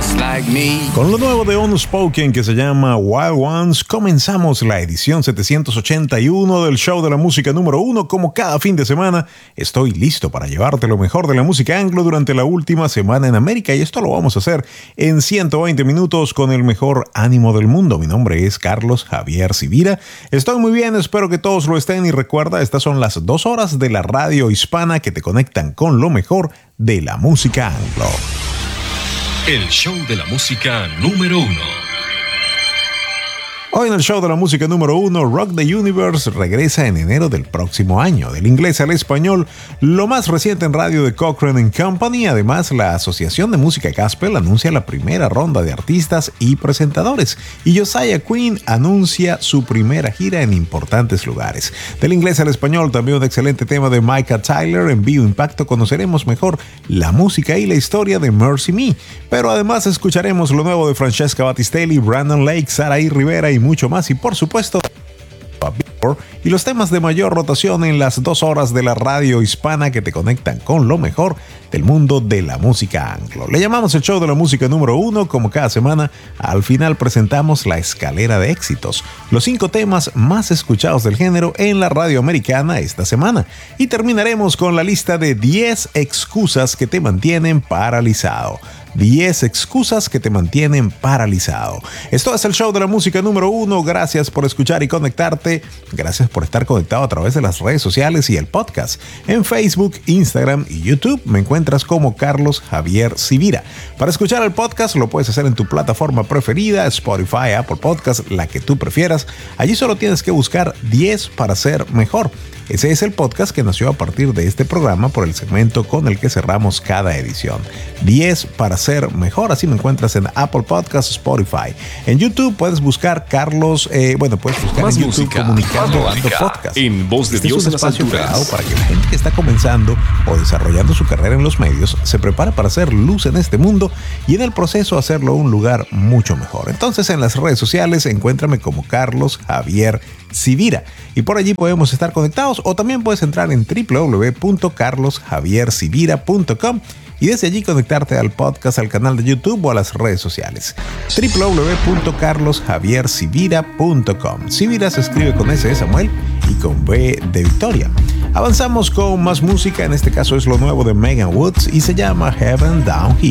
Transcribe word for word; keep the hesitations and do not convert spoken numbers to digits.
Con lo nuevo de Unspoken que se llama Wild Ones, comenzamos la edición setecientos ochenta y uno del show de la música número uno. Como cada fin de semana, estoy listo para llevarte lo mejor de la música anglo durante la última semana en América, y esto lo vamos a hacer en ciento veinte minutos con el mejor ánimo del mundo. Mi nombre es Carlos Javier Sivira. Estoy muy bien, espero que todos lo estén, y recuerda, estas son las dos horas de la radio hispana que te conectan con lo mejor de la música anglo. El show de la música número uno. Hoy en el show de la música número uno, Rock the Universe regresa en enero del próximo año. Del inglés al español, lo más reciente en radio de Cochrane and Company. Además, la Asociación de Música Gospel anuncia la primera ronda de artistas y presentadores. Y Josiah Quinn anuncia su primera gira en importantes lugares. Del inglés al español, también un excelente tema de Micah Tyler. En Vivo Impacto conoceremos mejor la música y la historia de Mercy Me. Pero además escucharemos lo nuevo de Francesca Battistelli, Brandon Lake, Saraí Rivera y mucho más, y por supuesto y los temas de mayor rotación en las dos horas de la radio hispana que te conectan con lo mejor del mundo de la música anglo. Le llamamos el show de la música número uno. Como cada semana, al final presentamos la escalera de éxitos, los cinco temas más escuchados del género en la radio americana esta semana, y terminaremos con la lista de diez excusas que te mantienen paralizado. diez excusas que te mantienen paralizado. Esto es el show de la música número uno. Gracias por escuchar y conectarte. Gracias por estar conectado a través de las redes sociales y el podcast. En Facebook, Instagram y YouTube me encuentras como Carlos Javier Sivira. Para escuchar el podcast lo puedes hacer en tu plataforma preferida, Spotify, Apple Podcast, la que tú prefieras. Allí solo tienes que buscar diez para ser mejor. Ese es el podcast que nació a partir de este programa por el segmento con el que cerramos cada edición. diez para ser mejor. Así me encuentras en Apple Podcasts, Spotify. En YouTube puedes buscar Carlos, eh, bueno, puedes buscar más en YouTube música, Comunicando más Ando Podcast. En Voz de Este Dios es un en las espacio alturas. creado para que la gente que está comenzando o desarrollando su carrera en los medios se prepare para hacer luz en este mundo y en el proceso hacerlo un lugar mucho mejor. Entonces, en las redes sociales encuéntrame como Carlos Javier Sivira, y por allí podemos estar conectados, o también puedes entrar en w w w punto carlos javier sivira punto com y desde allí conectarte al podcast, al canal de YouTube o a las redes sociales. w w w punto carlos javier sivira punto com. Sivira se escribe con S de Samuel y con V de Victoria. Avanzamos con más música. En este caso es lo nuevo de Megan Woods y se llama Heaven Down Here.